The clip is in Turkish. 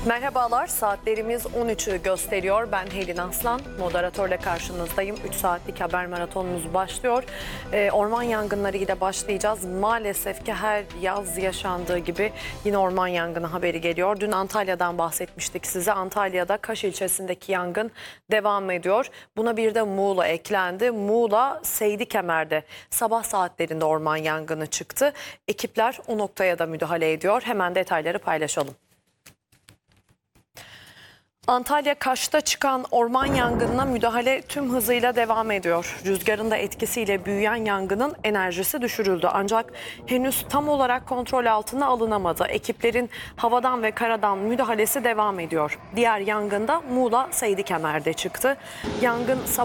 Merhabalar, saatlerimiz 13'ü gösteriyor. Ben Helin Aslan, moderatörle karşınızdayım. 3 saatlik haber maratonumuz başlıyor. Orman yangınları ile başlayacağız. Maalesef ki her yaz yaşandığı gibi yine orman yangını haberi geliyor. Dün Antalya'dan bahsetmiştik size. Antalya'da Kaş ilçesindeki yangın devam ediyor. Buna bir de Muğla eklendi. Muğla Seydikemer'de sabah saatlerinde orman yangını çıktı. Ekipler o noktaya da müdahale ediyor. Hemen detayları paylaşalım. Antalya Kaş'ta çıkan orman yangınına müdahale tüm hızıyla devam ediyor. Rüzgarın da etkisiyle büyüyen yangının enerjisi düşürüldü. Ancak henüz tam olarak kontrol altına alınamadı. Ekiplerin havadan ve karadan müdahalesi devam ediyor. Diğer yangın da Muğla Seydikemer'de çıktı. Yangın